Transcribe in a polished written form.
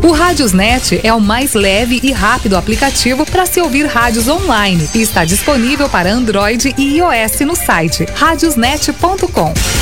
O Rádiosnet é o mais leve e rápido aplicativo para se ouvir rádios online e está disponível para Android e iOS no site radiosnet.com.